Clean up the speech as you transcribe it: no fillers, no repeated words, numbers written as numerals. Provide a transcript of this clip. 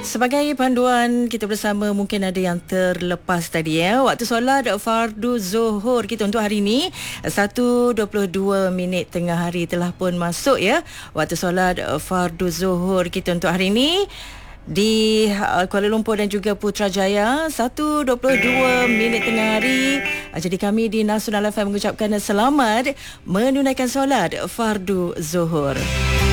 Sebagai panduan kita bersama, mungkin ada yang terlepas tadi ya. Waktu solat fardu zuhur kita untuk hari ini 1:22 tengah hari telah pun masuk ya. Waktu solat fardu zuhur kita untuk hari ini di Kuala Lumpur dan juga Putrajaya 1:22 tengah hari. Jadi kami di Nasional FM mengucapkan selamat menunaikan solat fardu zuhur.